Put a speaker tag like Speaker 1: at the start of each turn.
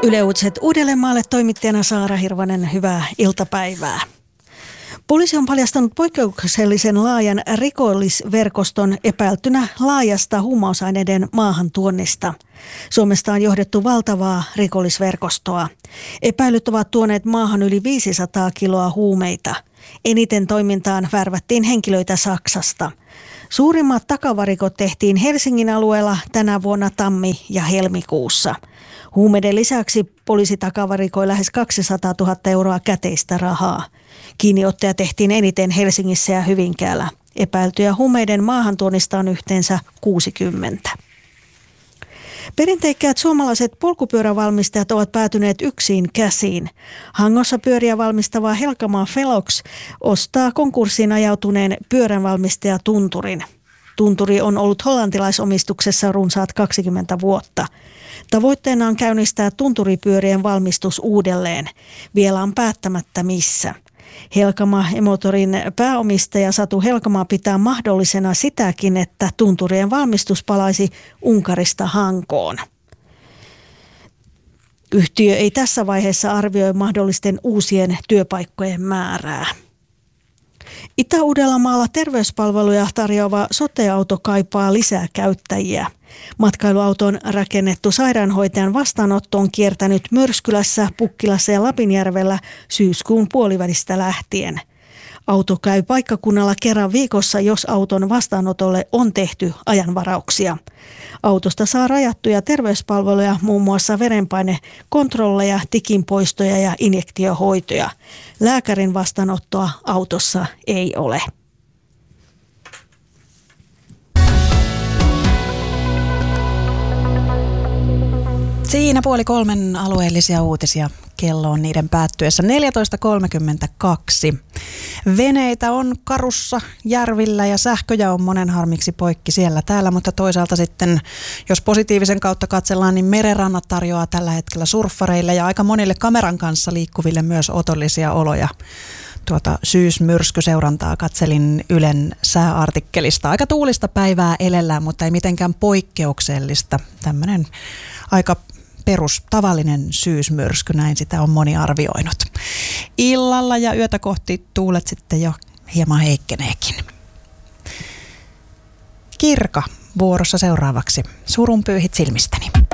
Speaker 1: Yle Uutiset Uudellemaalle toimittajana Saara Hirvonen, hyvää iltapäivää. Poliisi on paljastanut poikkeuksellisen laajan rikollisverkoston epäiltynä laajasta huumausaineiden maahantuonnista. Suomesta on johdettu valtavaa rikollisverkostoa. Epäilyt ovat tuoneet maahan yli 500 kiloa huumeita. Eniten toimintaan värvättiin henkilöitä Saksasta. Suurimmat takavarikot tehtiin Helsingin alueella tänä vuonna tammi- ja helmikuussa. Huumeiden lisäksi poliisi takavarikoi lähes 200 000 euroa käteistä rahaa. Kiinniottoja tehtiin eniten Helsingissä ja Hyvinkäällä. Epäiltyjä huumeiden maahantuonnista on yhteensä 60. Perinteikkäät suomalaiset polkupyörävalmistajat ovat päätyneet yksiin käsiin. Hangossa pyöriä valmistava Helkamaa Felox ostaa konkurssiin ajautuneen pyöränvalmistaja Tunturin. Tunturi on ollut hollantilaisomistuksessa runsaat 20 vuotta. Tavoitteena on käynnistää tunturipyörien valmistus uudelleen. Vielä on päättämättä missä. Helkamaa Emotorin pääomistaja Satu Helkamaa pitää mahdollisena sitäkin, että tunturien valmistus palaisi Unkarista Hankoon. Yhtiö ei tässä vaiheessa arvioi mahdollisten uusien työpaikkojen määrää. Itä-Uudellamaalla terveyspalveluja tarjoava sote-auto kaipaa lisää käyttäjiä. Matkailuauton rakennettu sairaanhoitajan vastaanotto on kiertänyt Myrskylässä, Pukkilassa ja Lapinjärvellä syyskuun puolivälistä lähtien. Auto käy paikkakunnalla kerran viikossa, jos auton vastaanotolle on tehty ajanvarauksia. Autosta saa rajattuja terveyspalveluja, muun muassa verenpainekontrolleja, tikinpoistoja ja injektiohoitoja. Lääkärin vastaanottoa autossa ei ole.
Speaker 2: Siinä 2:30 alueellisia uutisia. Kello on niiden päättyessä 14.32. Veneitä on karussa järvillä ja sähköjä on monen harmiksi poikki siellä täällä, mutta toisaalta sitten, jos positiivisen kautta katsellaan, niin merenrannat tarjoaa tällä hetkellä surffareille ja aika monille kameran kanssa liikkuville myös otollisia oloja. Syysmyrskyseurantaa katselin Ylen sääartikkelista. Aika tuulista päivää elellään, mutta ei mitenkään poikkeuksellista. Tämmöinen aika tavallinen syysmyrsky, näin sitä on moni arvioinut. Illalla ja yötä kohti tuulet sitten jo hieman heikkeneekin. Kirka vuorossa seuraavaksi. Surun pyyhit silmistäni.